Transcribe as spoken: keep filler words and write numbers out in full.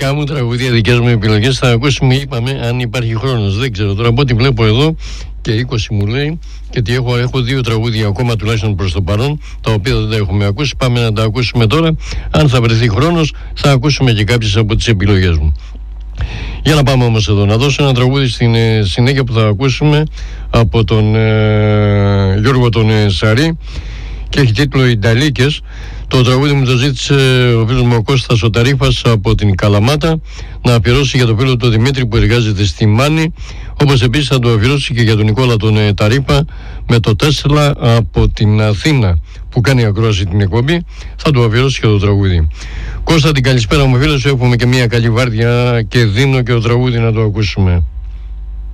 δικά μου τραγούδια, δικές μου επιλογές. Θα ακούσουμε, είπαμε, αν υπάρχει χρόνος. Δεν ξέρω τώρα, από ό,τι βλέπω εδώ και είκοσι μου λέει, γιατί έχω, έχω δύο τραγούδια ακόμα τουλάχιστον προς το παρόν, τα οποία δεν τα έχουμε ακούσει. Πάμε να τα ακούσουμε τώρα. Αν θα βρεθεί χρόνος, θα ακούσουμε και κάποιες από τις επιλογές μου. Για να πάμε όμως εδώ, να δώσω ένα τραγούδι στην ε, συνέχεια που θα ακούσουμε από τον ε, Γιώργο τον ε, Σαρή, και έχει τίτλο «Ινταλίκες». Το τραγούδι μου το ζήτησε ο φίλος μου ο Κώστας ο Ταρίφας από την Καλαμάτα, να αφιερώσει για το φίλο του Δημήτρη που εργάζεται στη Μάνη, όπως επίσης θα το αφιερώσει και για τον Νικόλα τον ε, Ταρίφα με το Τέσλα από την Αθήνα που κάνει ακρόαση την εκπομπή. Θα του αφιερώσει και το τραγούδι. Κώστα, την καλησπέρα μου φίλε σου, έχουμε και μια καλή βάρδια και δίνω και το τραγούδι να το ακούσουμε.